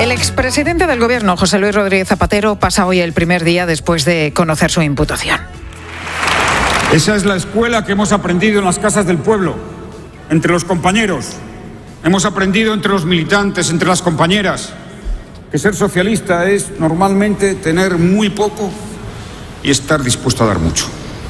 El expresidente del Gobierno, José Luis Rodríguez Zapatero, pasa hoy el primer día después de conocer su imputación. Esa es la escuela que hemos aprendido en las casas del pueblo, entre los compañeros. Hemos aprendido entre los militantes, entre las compañeras, que ser socialista es normalmente tener muy poco y estar dispuesto a dar mucho.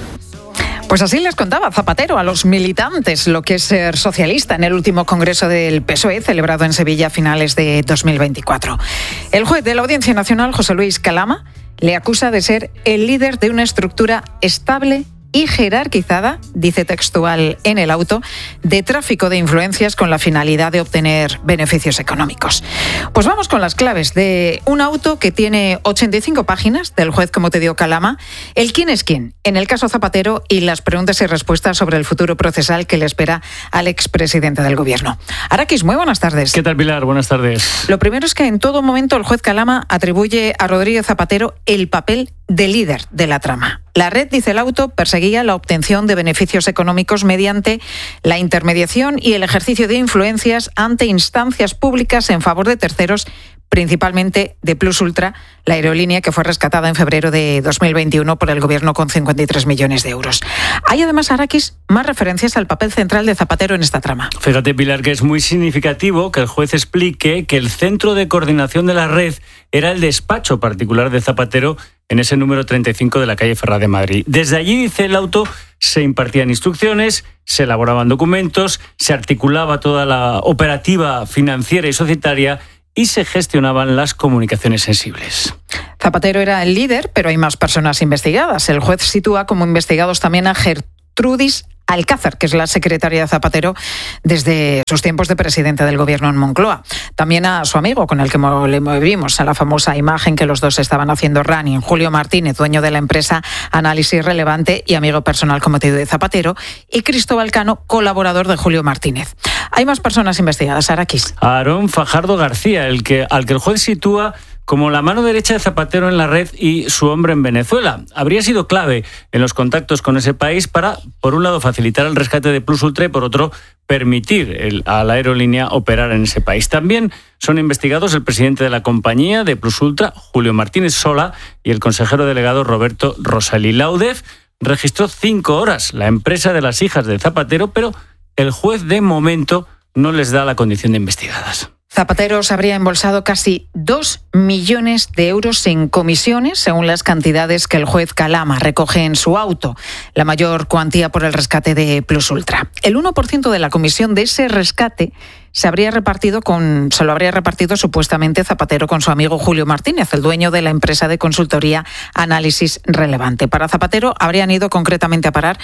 Pues así les contaba Zapatero a los militantes lo que es ser socialista en el último congreso del PSOE celebrado en Sevilla a finales de 2024. El juez de la Audiencia Nacional, José Luis Calama, le acusa de ser el líder de una estructura estable y jerarquizada, dice textual en el auto, de tráfico de influencias con la finalidad de obtener beneficios económicos. Pues vamos con las claves de un auto que tiene 85 páginas, del juez, como te dio Calama, el quién es quién en el caso Zapatero y las preguntas y respuestas sobre el futuro procesal que le espera al expresidente del Gobierno. Araquis, muy buenas tardes. ¿Qué tal, Pilar? Buenas tardes. Lo primero es que en todo momento el juez Calama atribuye a Rodríguez Zapatero el papel de líder de la trama. La red, dice el auto, perseguía la obtención de beneficios económicos mediante la intermediación y el ejercicio de influencias ante instancias públicas en favor de terceros, principalmente de Plus Ultra, la aerolínea que fue rescatada en febrero de 2021 por el Gobierno con 53 millones de euros. Hay además, Araquis, más referencias al papel central de Zapatero en esta trama. Fíjate, Pilar, que es muy significativo que el juez explique que el centro de coordinación de la red era el despacho particular de Zapatero en ese número 35 de la calle Ferraz de Madrid. Desde allí, dice el auto, se impartían instrucciones, se elaboraban documentos, se articulaba toda la operativa financiera y societaria y se gestionaban las comunicaciones sensibles. Zapatero era el líder, pero hay más personas investigadas. El juez sitúa como investigados también a Gertrudis Alcázar, que es la secretaria de Zapatero desde sus tiempos de presidente del Gobierno en Moncloa. También a su amigo, con el que le movimos a la famosa imagen que los dos estaban haciendo running, Julio Martínez, dueño de la empresa Análisis Relevante y amigo personal, como te digo, de Zapatero, y Cristóbal Cano, colaborador de Julio Martínez. Hay más personas investigadas, Araquis. Aarón Fajardo García, al que el juez sitúa como la mano derecha de Zapatero en la red y su hombre en Venezuela. Habría sido clave en los contactos con ese país para, por un lado, facilitar el rescate de Plus Ultra y, por otro, permitir a la aerolínea operar en ese país. También son investigados el presidente de la compañía de Plus Ultra, Julio Martínez Sola, y el consejero delegado Roberto Rosalí. La UDEF registró 5 horas la empresa de las hijas de Zapatero, pero el juez de momento no les da la condición de investigadas. Zapatero se habría embolsado casi 2 millones de euros en comisiones, según las cantidades que el juez Calama recoge en su auto, la mayor cuantía por el rescate de Plus Ultra. El 1% de la comisión de ese rescate se lo habría repartido supuestamente Zapatero con su amigo Julio Martínez, el dueño de la empresa de consultoría Análisis Relevante. Para Zapatero habrían ido concretamente a parar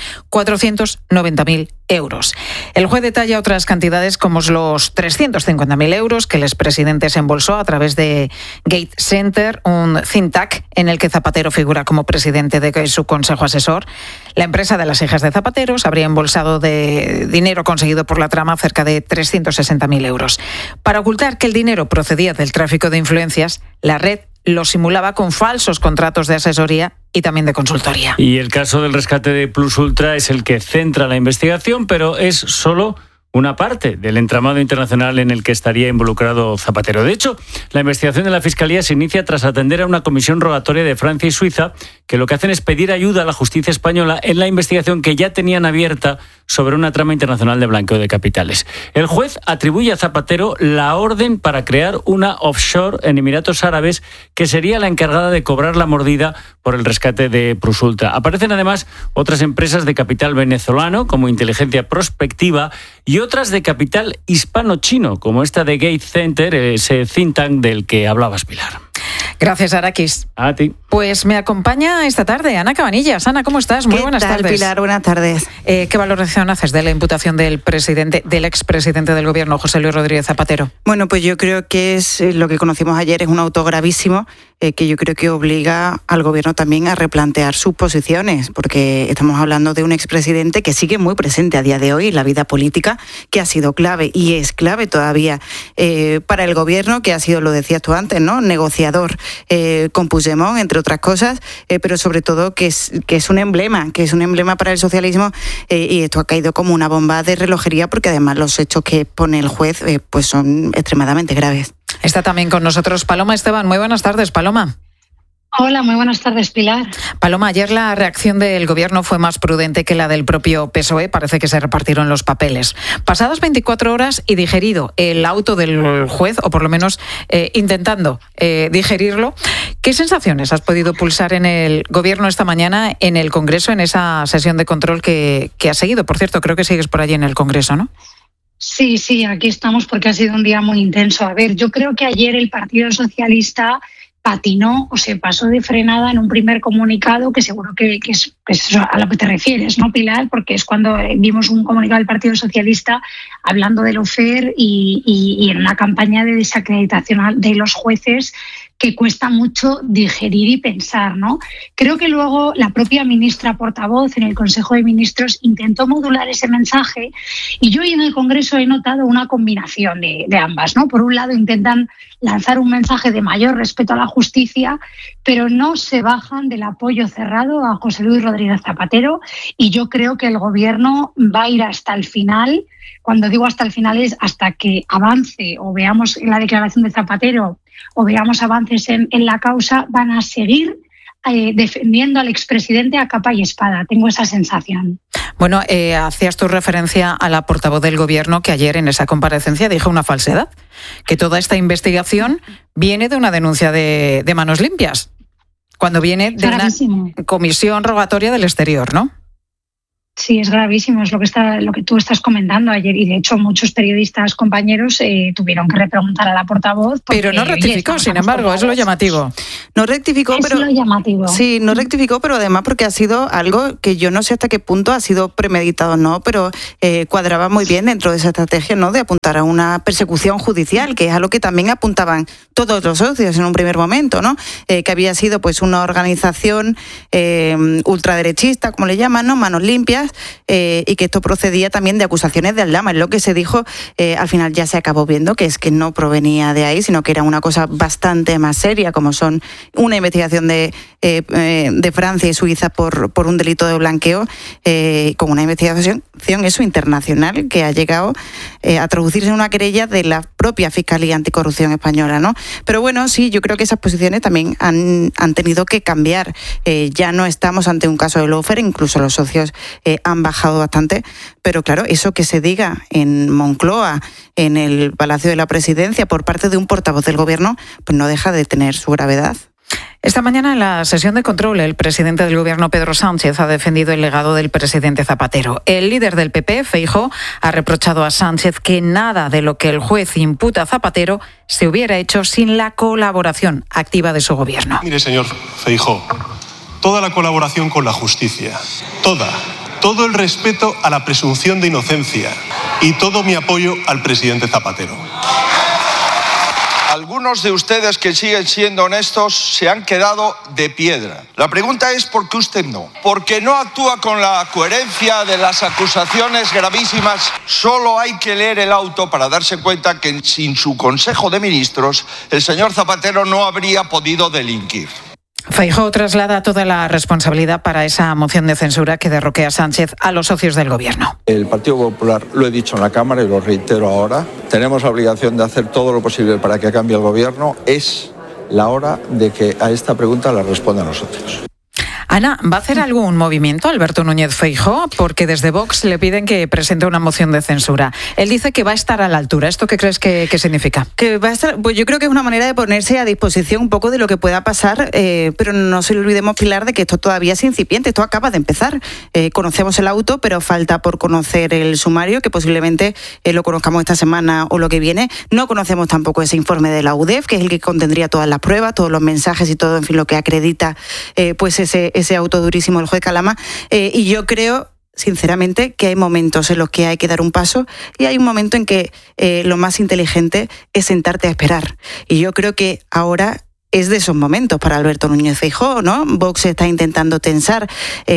490.000 euros. El juez detalla otras cantidades como los 350.000 euros que el expresidente se embolsó a través de Gate Center, un think tank en el que Zapatero figura como presidente de su consejo asesor. La empresa de las hijas de Zapatero se habría embolsado de dinero conseguido por la trama cerca de 360.000 euros. Para ocultar que el dinero procedía del tráfico de influencias, la red lo simulaba con falsos contratos de asesoría y también de consultoría. Y el caso del rescate de Plus Ultra es el que centra la investigación, pero es solo una parte del entramado internacional en el que estaría involucrado Zapatero. De hecho, la investigación de la Fiscalía se inicia tras atender a una comisión rogatoria de Francia y Suiza que lo que hacen es pedir ayuda a la justicia española en la investigación que ya tenían abierta sobre una trama internacional de blanqueo de capitales. El juez atribuye a Zapatero la orden para crear una offshore en Emiratos Árabes que sería la encargada de cobrar la mordida por el rescate de Plus Ultra. Aparecen además otras empresas de capital venezolano como Inteligencia Prospectiva y otras de capital hispano-chino, como esta de Gate Center, ese think tank del que hablabas, Pilar. Gracias, Araquis. A ti. Pues me acompaña esta tarde Ana Cabanillas. Ana, ¿cómo estás? Muy buenas tardes. Pilar? Buenas tardes. ¿Qué valoración haces de la imputación del expresidente del Gobierno, José Luis Rodríguez Zapatero? Bueno, pues yo creo que es lo que conocimos ayer, es un auto gravísimo que yo creo que obliga al Gobierno también a replantear sus posiciones, porque estamos hablando de un expresidente que sigue muy presente a día de hoy en la vida política, que ha sido clave y es clave todavía para el Gobierno, que ha sido, lo decías tú antes, ¿no?, negociador con Puigdemont, entre otras cosas, pero sobre todo que es un emblema para el socialismo, y esto ha caído como una bomba de relojería, porque además los hechos que pone el juez pues son extremadamente graves. Está también con nosotros Paloma Esteban. Muy buenas tardes, Paloma. Hola, muy buenas tardes, Pilar. Paloma, ayer la reacción del Gobierno fue más prudente que la del propio PSOE. Parece que se repartieron los papeles. Pasadas 24 horas y digerido el auto del juez, o por lo menos intentando digerirlo, ¿qué sensaciones has podido pulsar en el Gobierno esta mañana en el Congreso, en esa sesión de control que has seguido? Por cierto, creo que sigues por allí en el Congreso, ¿no? Sí, aquí estamos porque ha sido un día muy intenso. A ver, yo creo que ayer el Partido Socialista patinó o se pasó de frenada en un primer comunicado que seguro que es a lo que te refieres, ¿no, Pilar? Porque es cuando vimos un comunicado del Partido Socialista hablando del Lawfare y en una campaña de desacreditación de los jueces que cuesta mucho digerir y pensar, ¿no? Creo que luego la propia ministra portavoz en el Consejo de Ministros intentó modular ese mensaje y yo hoy en el Congreso he notado una combinación de ambas, ¿no? Por un lado intentan lanzar un mensaje de mayor respeto a la justicia, pero no se bajan del apoyo cerrado a José Luis Rodríguez Zapatero y yo creo que el Gobierno va a ir hasta el final. Cuando digo hasta el final es hasta que avance o veamos la declaración de Zapatero o veamos avances en la causa, van a seguir defendiendo al expresidente a capa y espada. Tengo esa sensación. Bueno, hacías tu referencia a la portavoz del Gobierno que ayer en esa comparecencia dijo una falsedad, que toda esta investigación viene de una denuncia de manos limpias, cuando viene de una comisión rogatoria del exterior, ¿no? Sí, es gravísimo, es lo que tú estás comentando ayer y de hecho muchos periodistas compañeros tuvieron que repreguntar a la portavoz. Pero no rectificó, sin embargo, es lo llamativo. No rectificó, pero es lo llamativo. Sí, no rectificó, pero además porque ha sido algo que yo no sé hasta qué punto ha sido premeditado o no, pero cuadraba muy bien dentro de esa estrategia, ¿no? De apuntar a una persecución judicial, que es a lo que también apuntaban todos los socios en un primer momento, ¿no? Que había sido pues una organización ultraderechista, como le llaman, ¿no? Manos limpias. Y que esto procedía también de acusaciones de aldama. Es lo que se dijo, al final ya se acabó viendo que es que no provenía de ahí, sino que era una cosa bastante más seria, como son una investigación de Francia y Suiza por un delito de blanqueo, con una investigación eso internacional que ha llegado a traducirse en una querella de la propia Fiscalía Anticorrupción española, ¿no? Pero bueno, sí, yo creo que esas posiciones también han tenido que cambiar. Ya no estamos ante un caso de lawfare, incluso los socios han bajado bastante, pero claro, eso que se diga en Moncloa, en el Palacio de la Presidencia, por parte de un portavoz del Gobierno, pues no deja de tener su gravedad. Esta mañana en la sesión de control, el presidente del Gobierno, Pedro Sánchez, ha defendido el legado del presidente Zapatero. El líder del PP, Feijóo, ha reprochado a Sánchez que nada de lo que el juez imputa a Zapatero se hubiera hecho sin la colaboración activa de su Gobierno. Mire, señor Feijóo, toda la colaboración con la justicia, todo el respeto a la presunción de inocencia y todo mi apoyo al presidente Zapatero. Algunos de ustedes que siguen siendo honestos se han quedado de piedra. La pregunta es ¿por qué usted no? Porque no actúa con la coherencia de las acusaciones gravísimas. Solo hay que leer el auto para darse cuenta que sin su Consejo de Ministros el señor Zapatero no habría podido delinquir. Feijóo traslada toda la responsabilidad para esa moción de censura que derroquea Sánchez a los socios del Gobierno. El Partido Popular, lo he dicho en la Cámara y lo reitero ahora, tenemos la obligación de hacer todo lo posible para que cambie el Gobierno. Es la hora de que a esta pregunta la respondan nosotros. Ana, ¿va a hacer algún movimiento Alberto Núñez Feijóo? Porque desde Vox le piden que presente una moción de censura. Él dice que va a estar a la altura. ¿Esto qué crees que significa? Que va a estar, pues yo creo que es una manera de ponerse a disposición un poco de lo que pueda pasar, pero no se le olvidemos, Pilar, de que esto todavía es incipiente, esto acaba de empezar. Conocemos el auto, pero falta por conocer el sumario, que posiblemente lo conozcamos esta semana o lo que viene. No conocemos tampoco ese informe de la UDEF, que es el que contendría todas las pruebas, todos los mensajes y todo, en fin, lo que acredita pues ese auto durísimo del juez Calama. Y yo creo, sinceramente, que hay momentos en los que hay que dar un paso y hay un momento en que lo más inteligente es sentarte a esperar. Y yo creo que ahora es de esos momentos para Alberto Núñez Feijóo, ¿no? Vox está intentando tensar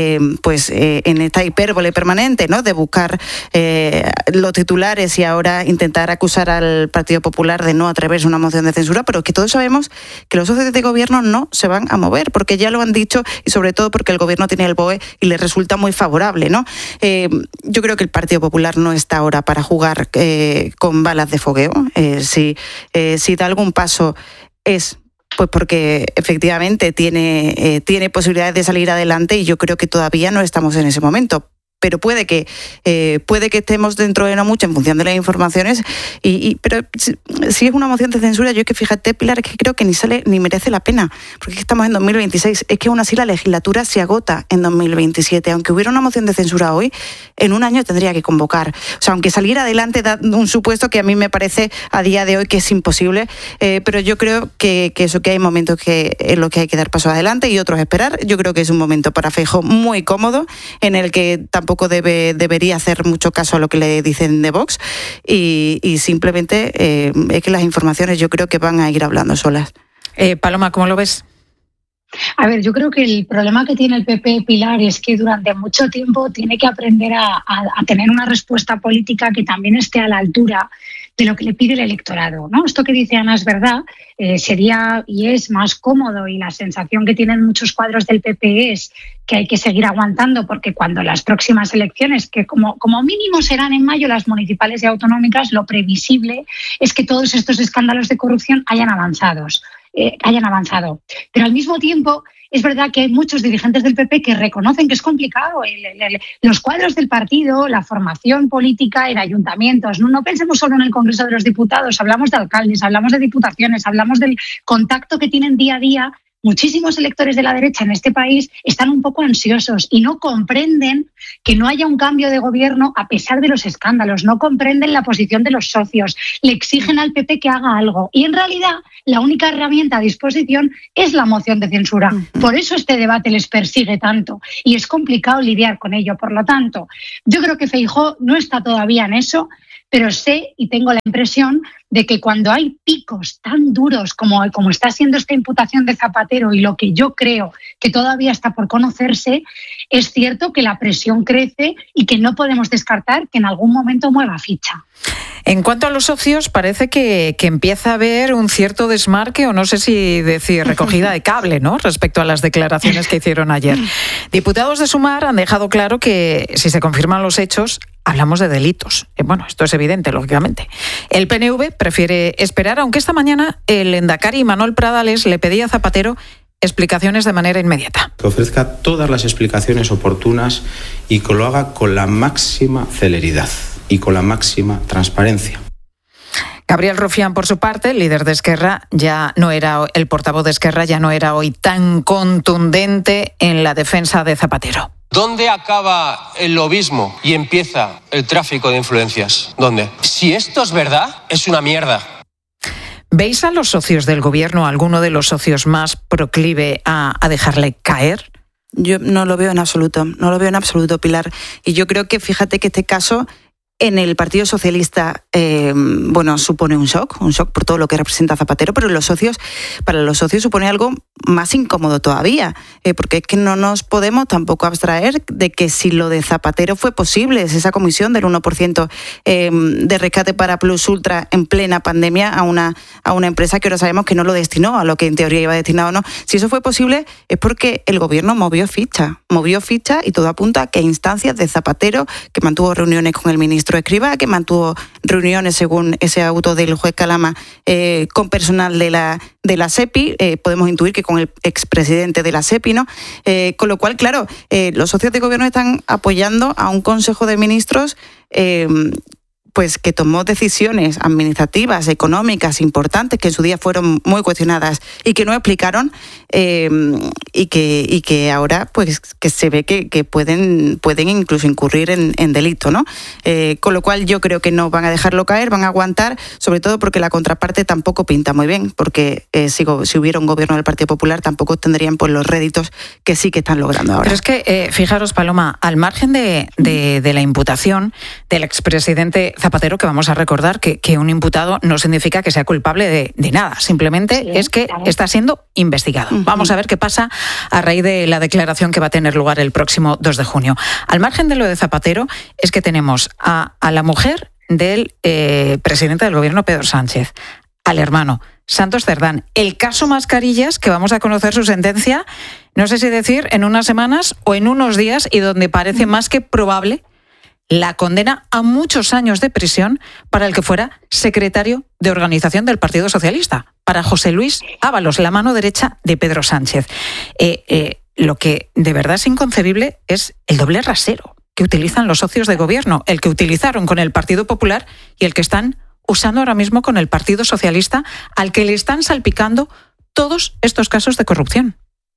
en esta hipérbole permanente, ¿no?, de buscar los titulares y ahora intentar acusar al Partido Popular de no atreverse a una moción de censura, pero que todos sabemos que los socios de gobierno no se van a mover, porque ya lo han dicho y sobre todo porque el gobierno tiene el BOE y le resulta muy favorable, ¿no? Yo creo que el Partido Popular no está ahora para jugar con balas de fogueo. Si da algún paso es pues porque efectivamente tiene posibilidades de salir adelante y yo creo que todavía no estamos en ese momento. Pero puede que estemos dentro de no mucho en función de las informaciones, pero si es una moción de censura, yo es que fíjate, Pilar, es que creo que ni sale ni merece la pena, porque estamos en 2026, es que aún así la legislatura se agota en 2027, aunque hubiera una moción de censura hoy, en un año tendría que convocar, o sea, aunque saliera adelante da un supuesto que a mí me parece a día de hoy que es imposible, pero yo creo que hay momentos que en los que hay que dar paso adelante y otros esperar. Yo creo que es un momento para Feijóo muy cómodo, en el que tampoco debería hacer mucho caso a lo que le dicen de Vox y simplemente es que las informaciones yo creo que van a ir hablando solas. Paloma, ¿cómo lo ves? A ver, yo creo que el problema que tiene el PP, Pilar, es que durante mucho tiempo tiene que aprender a tener una respuesta política que también esté a la altura de lo que le pide el electorado, ¿no? Esto que dice Ana es verdad, sería y es más cómodo, y la sensación que tienen muchos cuadros del PP es que hay que seguir aguantando, porque cuando las próximas elecciones, que como mínimo serán en mayo las municipales y autonómicas, lo previsible es que todos estos escándalos de corrupción hayan avanzado. Pero al mismo tiempo es verdad que hay muchos dirigentes del PP que reconocen que es complicado los cuadros del partido, la formación política en ayuntamientos. No pensemos solo en el Congreso de los Diputados, hablamos de alcaldes, hablamos de diputaciones, hablamos del contacto que tienen día a día. Muchísimos electores de la derecha en este país están un poco ansiosos y no comprenden que no haya un cambio de gobierno a pesar de los escándalos, no comprenden la posición de los socios, le exigen al PP que haga algo y en realidad la única herramienta a disposición es la moción de censura. Por eso este debate les persigue tanto y es complicado lidiar con ello. Por lo tanto, yo creo que Feijóo no está todavía en eso, pero sé y tengo la impresión de que cuando hay picos tan duros como está siendo esta imputación de Zapatero y lo que yo creo que todavía está por conocerse, es cierto que la presión crece y que no podemos descartar que en algún momento mueva ficha. En cuanto a los socios, parece que empieza a haber un cierto desmarque, o no sé si decir recogida de cable, ¿no?, respecto a las declaraciones que hicieron ayer. Diputados de Sumar han dejado claro que si se confirman los hechos, hablamos de delitos. Bueno, esto es evidente, lógicamente. El PNV prefiere esperar, aunque esta mañana el lehendakari Manuel Pradales le pedía a Zapatero explicaciones de manera inmediata. Que ofrezca todas las explicaciones oportunas y que lo haga con la máxima celeridad y con la máxima transparencia. Gabriel Rufián, por su parte, el líder de Esquerra, el portavoz de Esquerra ya no era hoy tan contundente en la defensa de Zapatero. ¿Dónde acaba el lobismo y empieza el tráfico de influencias? ¿Dónde? Si esto es verdad, es una mierda. ¿Veis a los socios del gobierno, alguno de los socios más proclive a dejarle caer? Yo no lo veo en absoluto, Pilar. Y yo creo que, fíjate que este caso en el Partido Socialista, supone un shock por todo lo que representa Zapatero, pero para los socios supone algo más incómodo todavía, porque es que no nos podemos tampoco abstraer de que si lo de Zapatero fue posible, es esa comisión del 1% de rescate para Plus Ultra en plena pandemia a una empresa que ahora sabemos que no lo destinó a lo que en teoría iba destinado, ¿no? Si eso fue posible es porque el gobierno movió ficha y todo apunta a que a instancias de Zapatero, que mantuvo reuniones con el ministro Escrivá, que mantuvo reuniones, según ese auto del juez Calama, con personal de la SEPI, podemos intuir que con el expresidente de la SEPI, ¿no? Con lo cual, claro, los socios de gobierno están apoyando a un Consejo de Ministros pues que tomó decisiones administrativas, económicas importantes que en su día fueron muy cuestionadas y que no explicaron, y que ahora pues que se ve que pueden incluso incurrir en delito, ¿no? Con lo cual yo creo que no van a dejarlo caer, van a aguantar, sobre todo porque la contraparte tampoco pinta muy bien, porque si hubiera un gobierno del Partido Popular tampoco tendrían pues los réditos que sí que están logrando ahora. Pero es que, fijaros, Paloma, al margen de la imputación del expresidente Zapatero, Zapatero, que vamos a recordar que un imputado no significa que sea culpable de nada, simplemente es que está siendo investigado. Vamos a ver qué pasa a raíz de la declaración que va a tener lugar el próximo 2 de junio. Al margen de lo de Zapatero, es que tenemos a la mujer del presidente del gobierno, Pedro Sánchez, al hermano Santos Cerdán, el caso Mascarillas, que vamos a conocer su sentencia, no sé si decir en unas semanas o en unos días, y donde parece más que probable la condena a muchos años de prisión para el que fuera secretario de organización del Partido Socialista, para José Luis Ábalos, la mano derecha de Pedro Sánchez. Lo que de verdad es inconcebible es el doble rasero que utilizan los socios de gobierno, el que utilizaron con el Partido Popular y el que están usando ahora mismo con el Partido Socialista, al que le están salpicando todos estos casos de corrupción.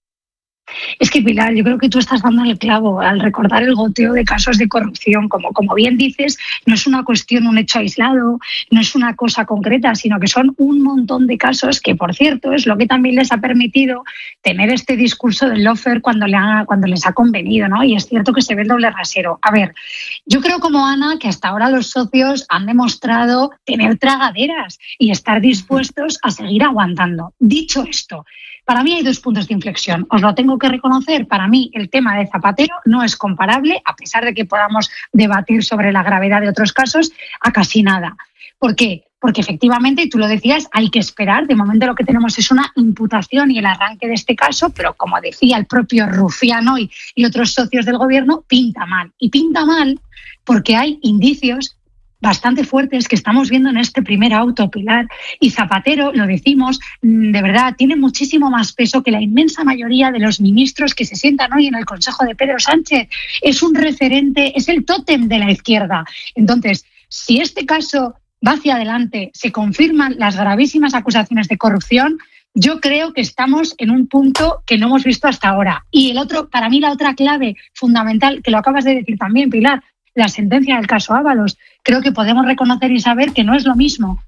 Es que, Pilar, yo creo que tú estás dando el clavo al recordar el goteo de casos de corrupción. Como bien dices, no es una cuestión, un hecho aislado, no es una cosa concreta, sino que son un montón de casos que, por cierto, es lo que también les ha permitido tener este discurso del lawfare cuando les ha convenido, ¿no? Y es cierto que se ve el doble rasero. A ver, yo creo como Ana que hasta ahora los socios han demostrado tener tragaderas y estar dispuestos a seguir aguantando. Dicho esto, para mí hay 2 puntos de inflexión. Os lo tengo que reconocer. Para mí el tema de Zapatero no es comparable, a pesar de que podamos debatir sobre la gravedad de otros casos, a casi nada. ¿Por qué? Porque efectivamente, y tú lo decías, hay que esperar. De momento lo que tenemos es una imputación y el arranque de este caso, pero como decía el propio Rufián hoy y otros socios del gobierno, pinta mal. Y pinta mal porque hay indicios bastante fuertes que estamos viendo en este primer auto, Pilar. Y Zapatero, lo decimos, de verdad, tiene muchísimo más peso que la inmensa mayoría de los ministros que se sientan hoy en el Consejo de Pedro Sánchez. Es un referente, es el tótem de la izquierda. Entonces, si este caso va hacia adelante, se confirman las gravísimas acusaciones de corrupción, yo creo que estamos en un punto que no hemos visto hasta ahora. Y para mí la otra clave fundamental, que lo acabas de decir también, Pilar, la sentencia del caso Ábalos. Creo que podemos reconocer y saber que no es lo mismo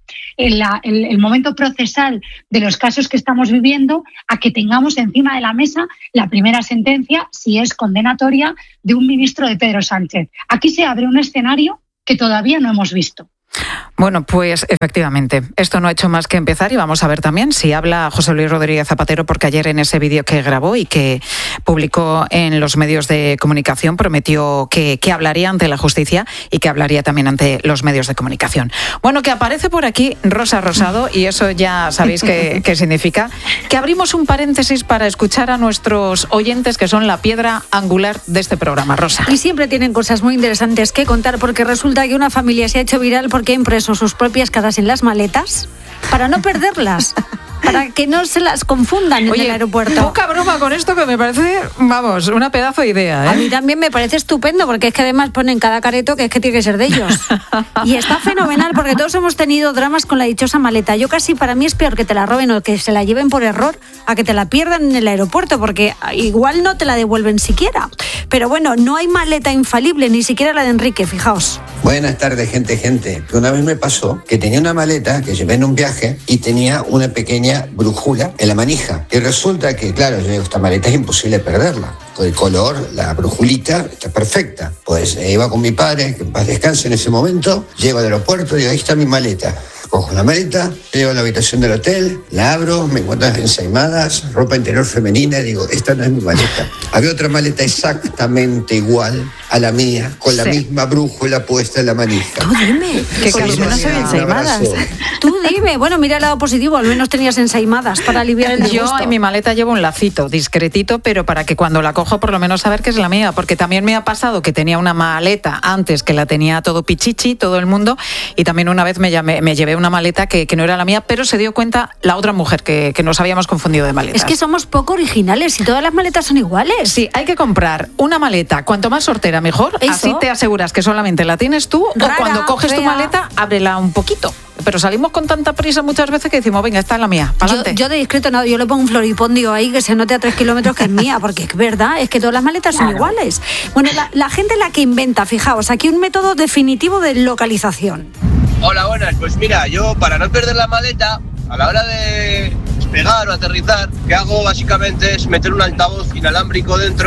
el momento procesal de los casos que estamos viviendo a que tengamos encima de la mesa la primera sentencia, si es condenatoria, de un ministro de Pedro Sánchez. Aquí se abre un escenario que todavía no hemos visto. Bueno, pues efectivamente, esto no ha hecho más que empezar y vamos a ver también si habla José Luis Rodríguez Zapatero, porque ayer en ese vídeo que grabó y que publicó en los medios de comunicación prometió que hablaría ante la justicia y que hablaría también ante los medios de comunicación. Bueno, que aparece por aquí Rosa Rosado y eso ya sabéis qué significa, que abrimos un paréntesis para escuchar a nuestros oyentes que son la piedra angular de este programa. Rosa. Y siempre tienen cosas muy interesantes que contar porque resulta que una familia se ha hecho viral porque ha impreso sus propias caras en las maletas para no perderlas, para que no se las confundan en el aeropuerto. Poca broma con esto, que me parece, vamos, una pedazo de idea, ¿eh? A mí también me parece estupendo, porque es que además ponen cada careto que es que tiene que ser de ellos. Y está fenomenal, porque todos hemos tenido dramas con la dichosa maleta. Yo casi, para mí es peor que te la roben o que se la lleven por error a que te la pierdan en el aeropuerto, porque igual no te la devuelven siquiera. Pero bueno, no hay maleta infalible, ni siquiera la de Enrique, fijaos. Buenas tardes, gente. Una vez me pasó que tenía una maleta que llevé en un viaje y tenía una pequeña brújula en la manija. Y resulta que, claro, yo digo, esta maleta es imposible perderla. Con el color, la brújulita está perfecta. Pues iba con mi padre, que en paz descanse en ese momento, llego al aeropuerto y digo, ahí está mi maleta. Cojo la maleta, llego a la habitación del hotel, la abro, me encuentro ensaimadas, ropa interior femenina, y digo, esta no es mi maleta. Había otra maleta exactamente igual a la mía, con la misma brújula puesta en la manija. Tú dime, que casi no se ven ensaimadas. Tú dime, bueno, mira el lado positivo, al menos tenías ensaimadas para aliviar el disgusto. Yo en mi maleta llevo un lacito discretito, pero para que cuando la cojo por lo menos saber que es la mía, porque también me ha pasado que tenía una maleta antes que la tenía todo pichichi, todo el mundo, y también una vez me llevé una maleta que no era la mía, pero se dio cuenta la otra mujer que nos habíamos confundido de maletas. Es que somos poco originales y todas las maletas son iguales. Sí, hay que comprar una maleta, cuanto más sortera mejor, ¿eso? Así te aseguras que solamente la tienes tú, rara, o cuando coges fea. Tu maleta, ábrela un poquito. Pero salimos con tanta prisa muchas veces que decimos, venga, esta es la mía, pa'lante. Yo de discreto no, yo le pongo un floripondio ahí que se note a 3 kilómetros que es mía, porque es verdad, es que todas las maletas son iguales. Bueno, la gente la que inventa, fijaos, aquí un método definitivo de localización. Hola, buenas. Pues mira, yo para no perder la maleta, a la hora de despegar o aterrizar, lo que hago básicamente es meter un altavoz inalámbrico dentro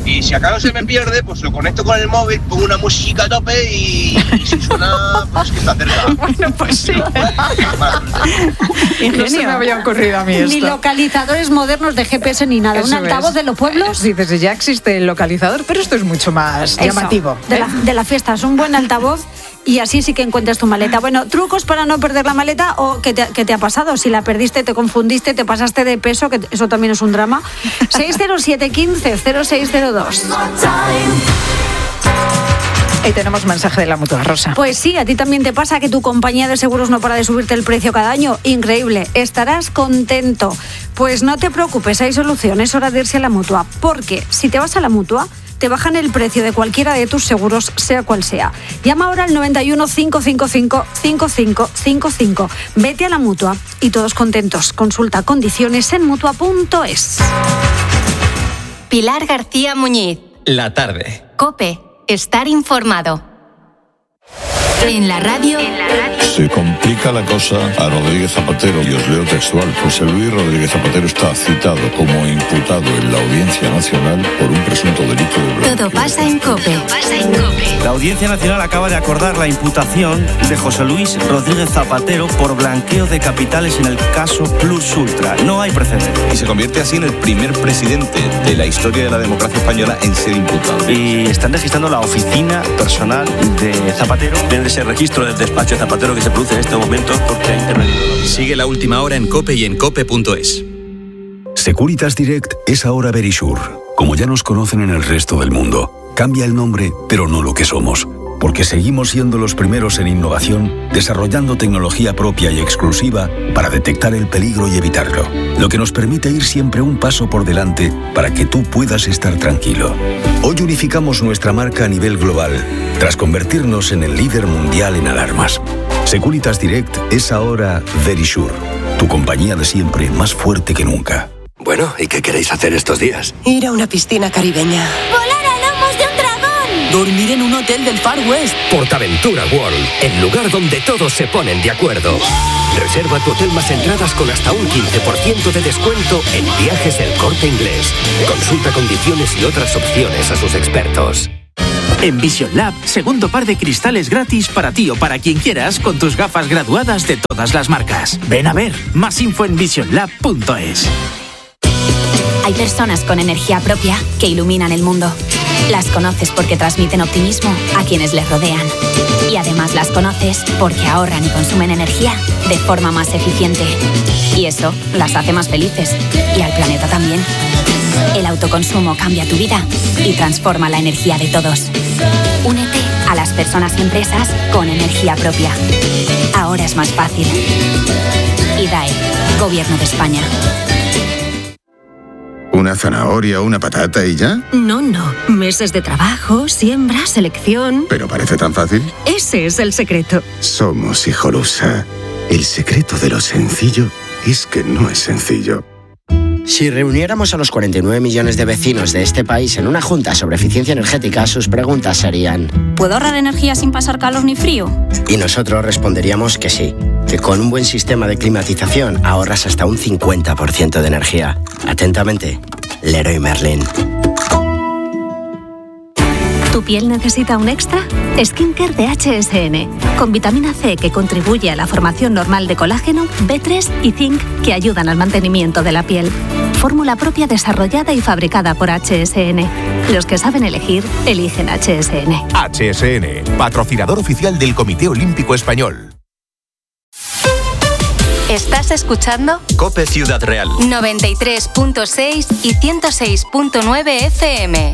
Y si acaso se me pierde, pues lo conecto con el móvil, pongo una música a tope y si suena, pues que está cerca. Bueno, pues sí. No se me había ocurrido a mí esto. Ni localizadores modernos de GPS ni nada. Eso Un altavoz es. de los pueblos. Dices, ya existe el localizador, pero esto es mucho más llamativo. De la fiesta, es un buen altavoz. Y así sí que encuentras tu maleta. Bueno, trucos para no perder la maleta o ¿qué te ha pasado? Si la perdiste, te confundiste, te pasaste de peso, que eso también es un drama. 607 15 0602. Y tenemos mensaje de la Mutua, Rosa. Pues sí, a ti también te pasa que tu compañía de seguros no para de subirte el precio cada año. Increíble, estarás contento. Pues no te preocupes, hay solución, es hora de irse a la Mutua. Porque si te vas a la Mutua, te bajan el precio de cualquiera de tus seguros, sea cual sea. Llama ahora al 91 555 5555. Vete a la Mutua y todos contentos. Consulta condiciones en Mutua.es. Pilar García Muñiz. La tarde. COPE. Estar informado. En la radio. Se complica la cosa a Rodríguez Zapatero, y os leo textual. José Luis Rodríguez Zapatero está citado como imputado en la Audiencia Nacional por un presunto delito de blanqueo. Todo pasa en COPE. La Audiencia Nacional acaba de acordar la imputación de José Luis Rodríguez Zapatero por blanqueo de capitales en el caso Plus Ultra. No hay precedente. Y se convierte así en el primer presidente de la historia de la democracia española en ser imputado. Y están registrando la oficina personal de Zapatero. Tiene ese registro del despacho de Zapatero que se produce en este momento porque ha intervenido. Sigue la última hora en COPE y en COPE.es. Securitas Direct es ahora Verisure. Como ya nos conocen en el resto del mundo, cambia el nombre, pero no lo que somos. Porque seguimos siendo los primeros en innovación, desarrollando tecnología propia y exclusiva para detectar el peligro y evitarlo. Lo que nos permite ir siempre un paso por delante para que tú puedas estar tranquilo. Hoy unificamos nuestra marca a nivel global, tras convertirnos en el líder mundial en alarmas. Securitas Direct es ahora Verisure, tu compañía de siempre más fuerte que nunca. Bueno, ¿y qué queréis hacer estos días? Ir a una piscina caribeña. ¡Volar a lomos de un dragón! Dormir en un hotel del Far West. Portaventura World, el lugar donde todos se ponen de acuerdo. Reserva tu hotel más entradas con hasta un 15% de descuento en Viajes El Corte Inglés. Consulta condiciones y otras opciones a sus expertos. En Vision Lab, segundo par de cristales gratis para ti o para quien quieras con tus gafas graduadas de todas las marcas. Ven a ver, más info en visionlab.es. Hay personas con energía propia que iluminan el mundo. Las conoces porque transmiten optimismo a quienes les rodean. Y además las conoces porque ahorran y consumen energía de forma más eficiente. Y eso las hace más felices. Y al planeta también. El autoconsumo cambia tu vida y transforma la energía de todos. Únete a las personas y empresas con energía propia. Ahora es más fácil. IDAE, Gobierno de España. ¿Una zanahoria o una patata y ya? No. Meses de trabajo, siembra, selección. ¿Pero parece tan fácil? Ese es el secreto. Somos Hijolusa. El secreto de lo sencillo es que no es sencillo. Si reuniéramos a los 49 millones de vecinos de este país en una junta sobre eficiencia energética, sus preguntas serían: ¿puedo ahorrar energía sin pasar calor ni frío? Y nosotros responderíamos que sí, que con un buen sistema de climatización ahorras hasta un 50% de energía. Atentamente, Leroy Merlin. ¿Tu piel necesita un extra? Skincare de HSN, con vitamina C que contribuye a la formación normal de colágeno, B3 y zinc que ayudan al mantenimiento de la piel. Fórmula propia desarrollada y fabricada por HSN. Los que saben elegir, eligen HSN. HSN, patrocinador oficial del Comité Olímpico Español. ¿Estás escuchando? COPE Ciudad Real. 93.6 y 106.9 FM.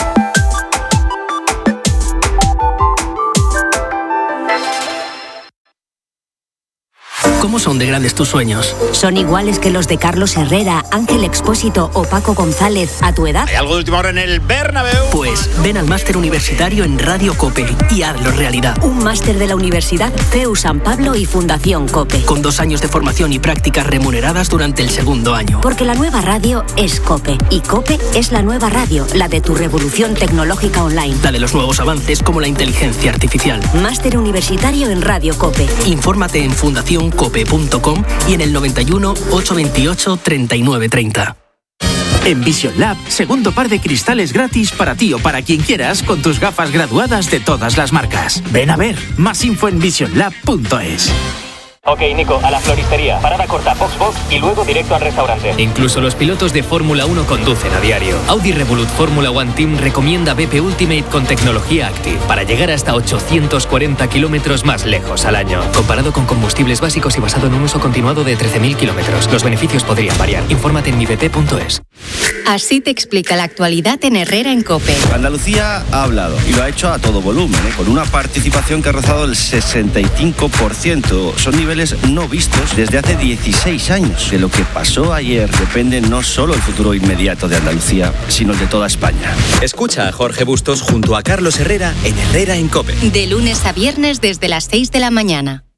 ¿Cómo son de grandes tus sueños? ¿Son iguales que los de Carlos Herrera, Ángel Expósito o Paco González a tu edad? ¿Hay algo de última hora en el Bernabéu? Pues ven al máster universitario en Radio COPE y hazlo realidad. Un máster de la Universidad CEU San Pablo y Fundación COPE. Con 2 años de formación y prácticas remuneradas durante el segundo año. Porque la nueva radio es COPE. Y COPE es la nueva radio, la de tu revolución tecnológica online. La de los nuevos avances como la inteligencia artificial. Máster universitario en Radio COPE. Infórmate en fundacioncope.com y en el 91 828 3930. En Vision Lab, segundo par de cristales gratis para ti o para quien quieras con tus gafas graduadas de todas las marcas. Ven a ver, más info en visionlab.es. Ok, Nico, a la floristería. Parada corta, box y luego directo al restaurante. Incluso los pilotos de Fórmula 1 conducen a diario. Audi Revolut Fórmula One Team recomienda BP Ultimate con tecnología Active para llegar hasta 840 kilómetros más lejos al año. Comparado con combustibles básicos y basado en un uso continuado de 13.000 kilómetros. Los beneficios podrían variar. Infórmate en mibp.es. Así te explica la actualidad en Herrera en COPE. Andalucía ha hablado y lo ha hecho a todo volumen, con una participación que ha rozado el 65%. Son niveles no vistos desde hace 16 años. De lo que pasó ayer depende no solo el futuro inmediato de Andalucía, sino el de toda España. Escucha a Jorge Bustos junto a Carlos Herrera en Herrera en COPE. De lunes a viernes desde las 6 de la mañana.